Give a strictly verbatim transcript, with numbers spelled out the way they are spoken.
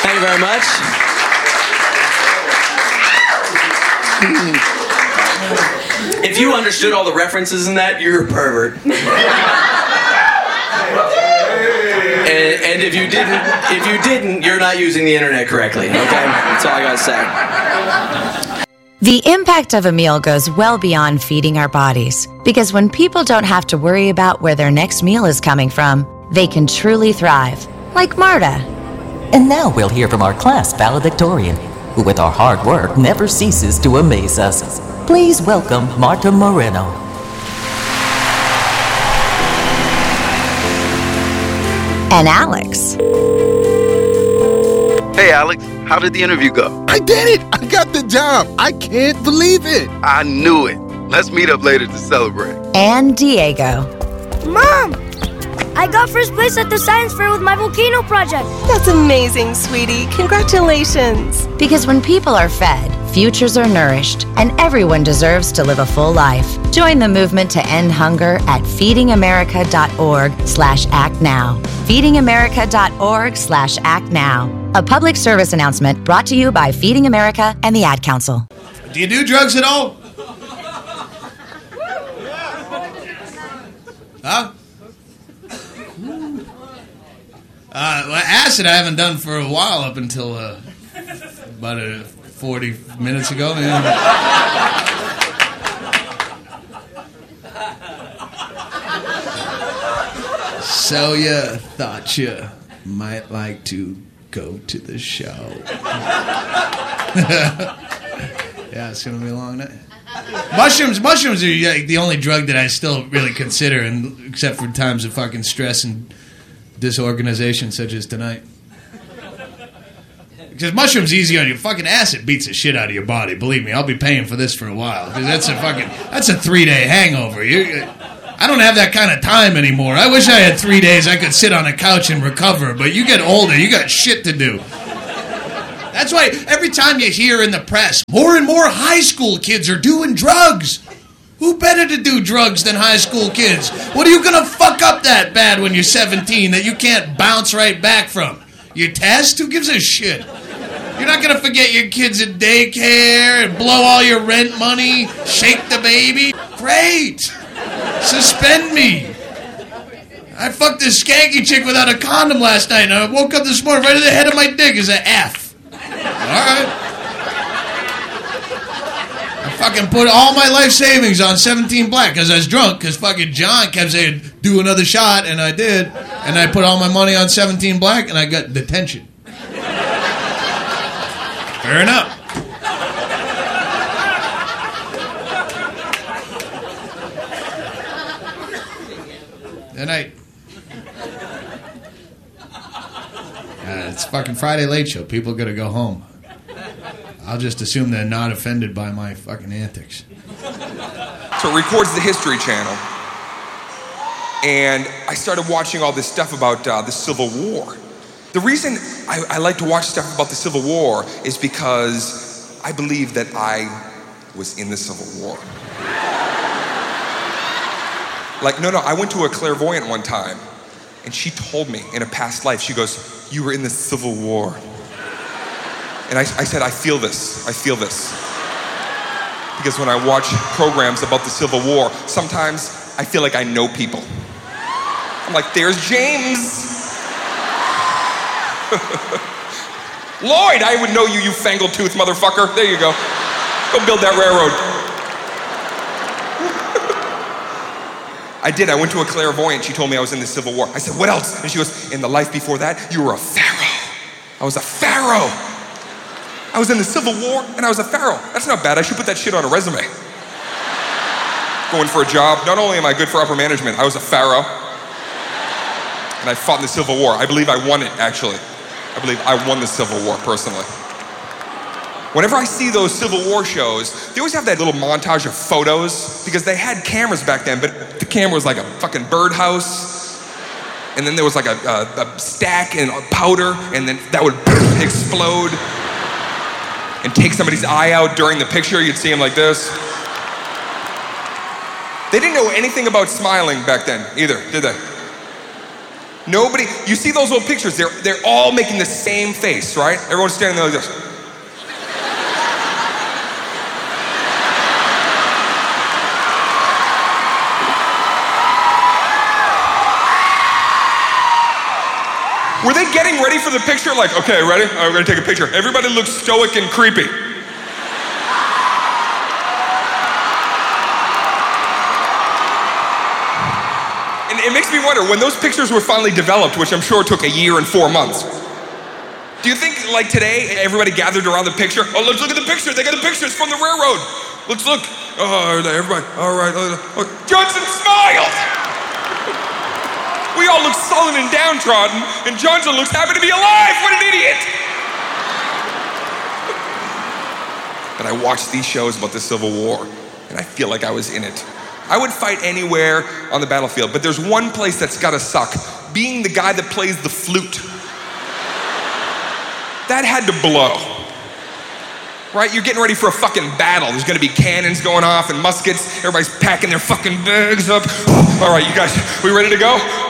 Thank you very much. If you understood all the references in that, you're a pervert. And, and if you didn't, if you didn't, you're not using the internet correctly. Okay, that's all I gotta say. The impact of a meal goes well beyond feeding our bodies, because when people don't have to worry about where their next meal is coming from, they can truly thrive, like Marta. And now we'll hear from our class valedictorian, who with our hard work never ceases to amaze us. Please welcome Marta Moreno. And Alex. Hey, Alex, how did the interview go? I did it! I got the job! I can't believe it! I knew it. Let's meet up later to celebrate. And Diego. Mom! I got first place at the science fair with my volcano project. That's amazing, sweetie. Congratulations. Because when people are fed, futures are nourished, and everyone deserves to live a full life. Join the movement to end hunger at feedingamerica.org slash act now. feedingamerica.org slash act now. A public service announcement brought to you by Feeding America and the Ad Council. Do you do drugs at all? Huh? Uh, well, acid I haven't done for a while, up until uh, about uh, forty minutes ago. Man. So you thought you might like to go to the show? Yeah, it's gonna be a long night. Mushrooms, mushrooms are like the only drug that I still really consider, and except for times of fucking stress and disorganization such as tonight. Because mushrooms easy on you. Fucking acid beats the shit out of your body. Believe me, I'll be paying for this for a while. Because that's a fucking that's a three day hangover. You, I don't have that kind of time anymore. I wish I had three days I could sit on a couch and recover. But you get older, you got shit to do. That's why every time you hear in the press, more and more high school kids are doing drugs. Who better to do drugs than high school kids? What are you going to fuck up that bad when you're seventeen that you can't bounce right back from? Your test? Who gives a shit? You're not going to forget your kids at daycare and blow all your rent money, shake the baby? Great. Suspend me. I fucked this skanky chick without a condom last night, and I woke up this morning, right at the head of my dick is an F. All right. Fucking put all my life savings on seventeen black because I was drunk, because fucking John kept saying, do another shot, and I did. And I put all my money on seventeen black, and I got detention. Fair enough. Good night. Uh, it's fucking Friday Late Show. People are going to go home. I'll just assume they're not offended by my fucking antics. So it records the History Channel. And I started watching all this stuff about uh, the Civil War. The reason I, I like to watch stuff about the Civil War is because I believe that I was in the Civil War. Like, no, no, I went to a clairvoyant one time, and she told me in a past life, she goes, you were in the Civil War. And I, I said, I feel this, I feel this. Because when I watch programs about the Civil War, sometimes I feel like I know people. I'm like, there's James. Lloyd, I would know you, you fangle-toothed motherfucker. There you go. Go build that railroad. I did, I went to a clairvoyant. She told me I was in the Civil War. I said, what else? And she goes, in the life before that, you were a pharaoh. I was a pharaoh. I was in the Civil War and I was a pharaoh. That's not bad, I should put that shit on a resume. Going for a job, not only am I good for upper management, I was a pharaoh. And I fought in the Civil War. I believe I won it, actually. I believe I won the Civil War, personally. Whenever I see those Civil War shows, they always have that little montage of photos, because they had cameras back then, but the camera was like a fucking birdhouse, and then there was like a, a, a stack and powder, and then that would explode and take somebody's eye out during the picture. You'd see him like this. They didn't know anything about smiling back then either, did they? Nobody, you see those old pictures, they're, they're all making the same face, right? Everyone's standing there like this. Were they getting ready for the picture? Like, okay, ready? All right, we're gonna take a picture. Everybody looks stoic and creepy. And it makes me wonder, when those pictures were finally developed, which I'm sure took a year and four months, do you think, like today, everybody gathered around the picture? Oh, let's look at the picture. They got the pictures from the railroad. Let's look. Oh, everybody, all right. Oh, Johnson smiled. We all look sullen and downtrodden, and Johnson looks happy to be alive. What an idiot! But I watched these shows about the Civil War, and I feel like I was in it. I would fight anywhere on the battlefield, but there's one place that's gotta suck. Being the guy that plays the flute. That had to blow. Right? You're getting ready for a fucking battle. There's gonna be cannons going off and muskets. Everybody's packing their fucking bags up. All right, you guys, we ready to go?